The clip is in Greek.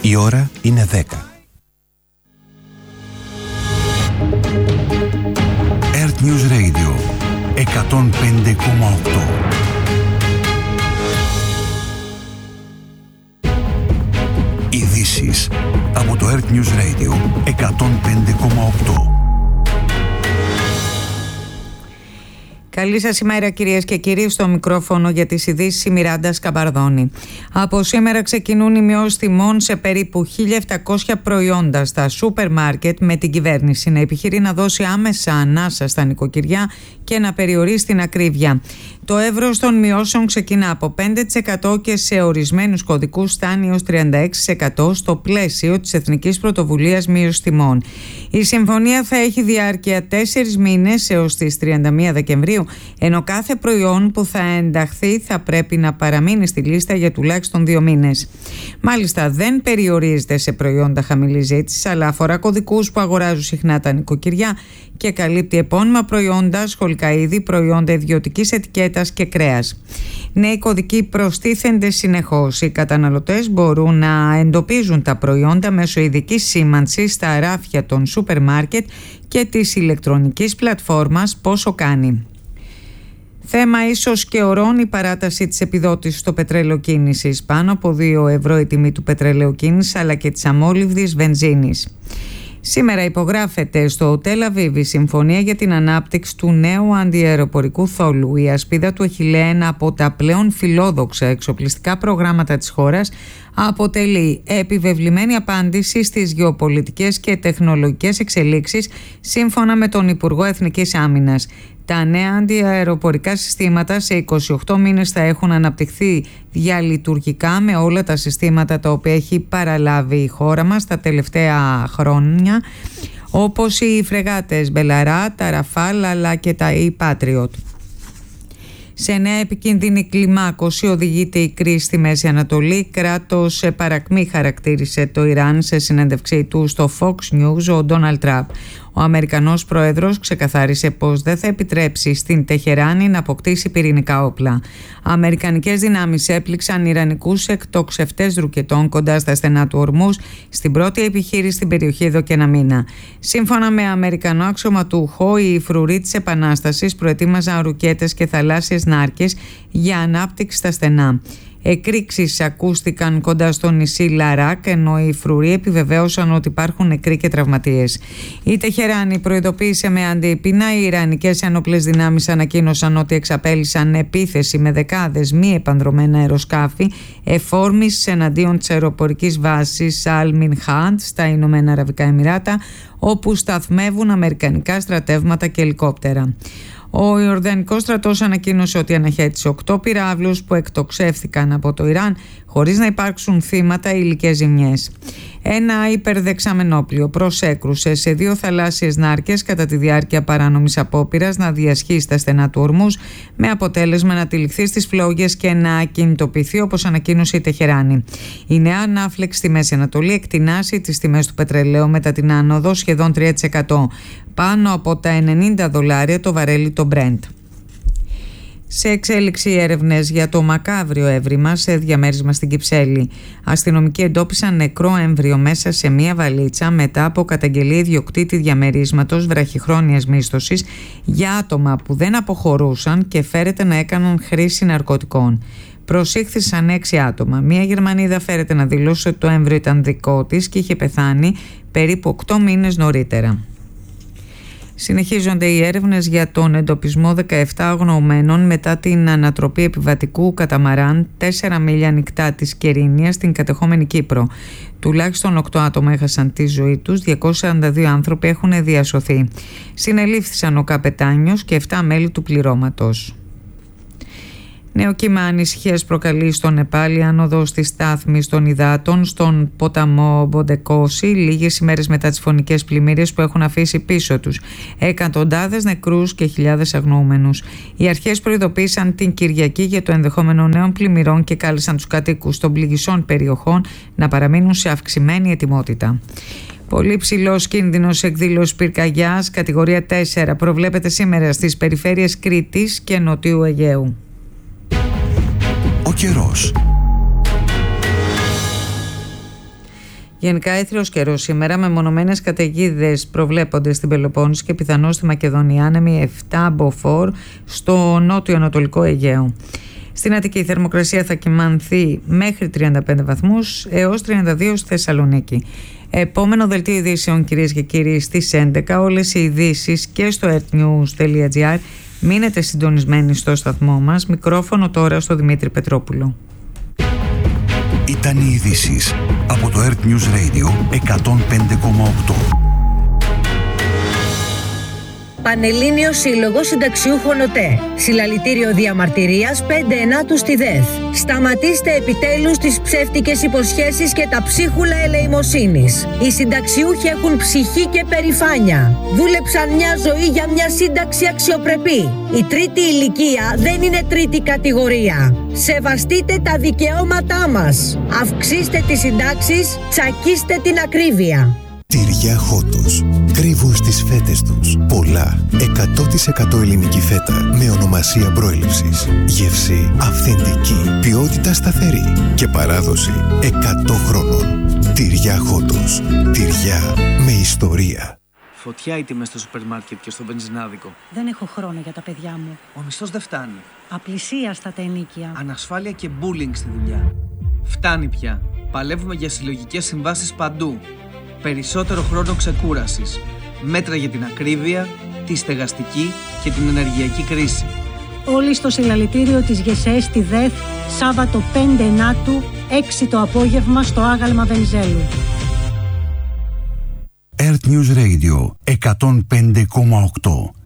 Η ώρα είναι 10. Earth News Radio 105,8. Ειδήσεις από το Earth News Radio 105,8. Καλή σας ημέρα κυρίες και κύριοι, στο μικρόφωνο για τις ειδήσεις η Μιράντα Σκαμπαρδόνη. Από σήμερα ξεκινούν οι μειώσεις τιμών σε περίπου 1.700 προϊόντα στα σούπερ μάρκετ, με την κυβέρνηση να επιχειρεί να δώσει άμεσα ανάσα στα νοικοκυριά και να περιορίσει την ακρίβεια. Το εύρος των μειώσεων ξεκινά από 5% και σε ορισμένους κωδικούς φτάνει έως 36% στο πλαίσιο της Εθνικής Πρωτοβουλίας Μείωσης Τιμών. Η συμφωνία θα έχει διάρκεια 4 μήνες έως τις 31 Δεκεμβρίου, ενώ κάθε προϊόν που θα ενταχθεί θα πρέπει να παραμείνει στη λίστα για τουλάχιστον 2 μήνες. Μάλιστα, δεν περιορίζεται σε προϊόντα χαμηλής ζήτησης, αλλά αφορά κωδικούς που αγοράζουν συχνά τα νοικοκυριά και καλύπτει επώνυμα προϊόντα, σχολικά είδη, προϊόντα ιδιωτικής ετικέτας και κρέας. Νέοι κωδικοί προστίθενται συνεχώς. Οι καταναλωτές μπορούν να εντοπίζουν τα προϊόντα μέσω ειδικής σήμανσης στα ράφια των σούπερ μάρκετ και της ηλεκτρονικής πλατφόρμας Πόσο Κάνει. Θέμα ίσως και ωρών η παράταση της επιδότησης στο πετρέλαιο κίνησης. Πάνω από 2 ευρώ η τιμή του πετρελαίου κίνησης αλλά και της αμόλυβδης βενζίνης. Σήμερα υπογράφεται στο Τελ Αβίβ η συμφωνία για την ανάπτυξη του νέου αντιαεροπορικού θόλου. Η ασπίδα του Αχιλλέα, ένα από τα πλέον φιλόδοξα εξοπλιστικά προγράμματα της χώρας, αποτελεί επιβεβλημένη απάντηση στις γεωπολιτικές και τεχνολογικές εξελίξεις, σύμφωνα με τον Υπουργό Εθνικής Άμυνας. Τα νέα αντιαεροπορικά συστήματα σε 28 μήνες θα έχουν αναπτυχθεί διαλειτουργικά με όλα τα συστήματα τα οποία έχει παραλάβει η χώρα μας τα τελευταία χρόνια, όπως οι φρεγάτες Μπελαρά, τα Ραφάλ αλλά και τα Patriot. Σε νέα επικίνδυνη κλιμάκωση οδηγείται η κρίση στη Μέση Ανατολή. Κράτος σε παρακμή χαρακτήρισε το Ιράν σε συνέντευξή του στο Fox News ο Ντόναλντ Τραμπ. Ο Αμερικανός πρόεδρος ξεκαθάρισε πως δεν θα επιτρέψει στην Τεχεράνη να αποκτήσει πυρηνικά όπλα. Αμερικανικές δυνάμεις έπληξαν ιρανικούς εκτοξευτές ρουκετών κοντά στα στενά του Ορμούζ στην πρώτη επιχείρηση στην περιοχή εδώ και ένα μήνα. Σύμφωνα με Αμερικανό αξιωματούχο, οι φρουροί της Επανάστασης προετοίμαζαν ρουκέτες και θαλάσσιες νάρκες για ανάπτυξη στα στενά. Εκρήξεις ακούστηκαν κοντά στο νησί Λαράκ, ενώ οι φρουροί επιβεβαίωσαν ότι υπάρχουν νεκροί και τραυματίες. Η Τεχεράνη προειδοποίησε με αντίπεινα. Οι ιρανικές ενόπλες δυνάμεις ανακοίνωσαν ότι εξαπέλυσαν επίθεση με δεκάδες μη επανδρωμένα αεροσκάφη εφόρμης εναντίον της αεροπορικής βάσης Αλ Μινχάντ στα Ηνωμένα Αραβικά Εμιράτα, όπου σταθμεύουν αμερικανικά στρατεύματα και ελικόπτερα. Ο Ιορδανικός στρατός ανακοίνωσε ότι αναχέτησε 8 πυράβλους που εκτοξεύθηκαν από το Ιράν χωρίς να υπάρξουν θύματα ή υλικές ζημιές. Ένα υπερδεξαμενόπλιο προσέκρουσε σε 2 θαλάσσιες νάρκες κατά τη διάρκεια παράνομης απόπειρας να διασχίσει τα στενά του Ορμούζ, με αποτέλεσμα να τυλιχθεί στις φλόγες και να ακινητοποιηθεί, όπως ανακοίνωσε η Τεχεράνη. Η νέα ανάφλεξη στη Μέση Ανατολή εκτινάσει τις τιμές του πετρελαίου μετά την άνοδο σχεδόν 3%, πάνω από τα $90 το βαρέλι το Brent. Σε εξέλιξη έρευνες για το μακάβριο έβριμα σε διαμέρισμα στην Κυψέλη. Αστυνομικοί εντόπισαν νεκρό έμβριο μέσα σε μία βαλίτσα μετά από καταγγελία ιδιοκτήτη διαμερίσματος βραχυχρόνιας μίσθωσης για άτομα που δεν αποχωρούσαν και φέρεται να έκαναν χρήση ναρκωτικών. Προσήχθησαν 6 άτομα. Μία Γερμανίδα φέρεται να δηλώσει ότι το έμβριο ήταν δικό της και είχε πεθάνει περίπου 8 μήνες νωρίτερα. Συνεχίζονται οι έρευνες για τον εντοπισμό 17 αγνοωμένων μετά την ανατροπή επιβατικού καταμαράν 4 μίλια νυχτά της Κερίνιας στην κατεχόμενη Κύπρο. Τουλάχιστον 8 άτομα έχασαν τη ζωή τους, 242 άνθρωποι έχουν διασωθεί. Συνελήφθησαν ο καπετάνιος και 7 μέλη του πληρώματος. Νέο κύμα ανησυχίας προκαλεί στο Νεπάλ η άνοδος της στάθμης των υδάτων στον ποταμό Μποντεκόση, λίγες ημέρες μετά τις φωνικές πλημμύρες που έχουν αφήσει πίσω τους εκατοντάδες νεκρούς και χιλιάδες αγνοούμενους. Οι αρχές προειδοποίησαν την Κυριακή για το ενδεχόμενο νέων πλημμυρών και κάλεσαν τους κατοίκους των πληγισών περιοχών να παραμείνουν σε αυξημένη ετοιμότητα. Πολύ ψηλός κίνδυνος εκδήλωσης πυρκαγιάς, κατηγορία 4, προβλέπεται σήμερα στις περιφέρειες Κρήτης και Νοτιού Αιγαίου. Ο καιρός. Γενικά έθριος καιρός σήμερα, με μονομένες καταιγίδες προβλέπονται στην Πελοπόννησο και πιθανώς στη Μακεδονία, άνεμοι 7 μποφόρ στο νότιο-ανατολικό Αιγαίο. Στην Αττική η θερμοκρασία θα κυμανθεί μέχρι 35 βαθμούς έως 32 στη Θεσσαλονίκη. Επόμενο δελτίο ειδήσεων, κυρίες και κύριοι, στις 11. Όλες οι ειδήσεις και στο earthnews.gr. Μείνετε συντονισμένοι στο σταθμό μας. Μικρόφωνο τώρα στο Δημήτρη Πετρόπουλο. Ήταν οι ειδήσεις από το Earth News Radio 105,8. Πανελλήνιος Σύλλογος Συνταξιούχων ΟΤΕ. Συλλαλητήριο διαμαρτυρίας 5/9 στη ΔΕΘ. Σταματήστε επιτέλους τις ψεύτικες υποσχέσεις και τα ψίχουλα ελεημοσύνης. Οι συνταξιούχοι έχουν ψυχή και περηφάνεια. Δούλεψαν μια ζωή για μια σύνταξη αξιοπρεπή. Η τρίτη ηλικία δεν είναι τρίτη κατηγορία. Σεβαστείτε τα δικαιώματά μας. Αυξήστε τις συντάξεις, τσακίστε την ακρίβεια. Τυριά Χότος. Κρύβουν στις φέτες τους πολλά 100% ελληνική φέτα με ονομασία προέλευσης. Γεύση αυθεντική, ποιότητα σταθερή και παράδοση 100 χρόνων. Τυριά Χότος. Τυριά με ιστορία. Φωτιά οι τιμές στο σούπερ μάρκετ και στο βενζινάδικο. Δεν έχω χρόνο για τα παιδιά μου. Ο μισθός δεν φτάνει. Απλησίαστα τα ενοίκια. Ανασφάλεια και bullying στη δουλειά. Φτάνει πια. Παλεύουμε για συλλογικές συμβάσεις παντού. Περισσότερο χρόνο ξεκούρασης. Μέτρα για την ακρίβεια, τη στεγαστική και την ενεργειακή κρίση. Όλοι στο συλλαλητήριο της ΓΕΣΕ στη ΔΕΘ, Σάββατο 5/9, 6 το απόγευμα στο άγαλμα Βενιζέλου. Earth News Radio 105,8.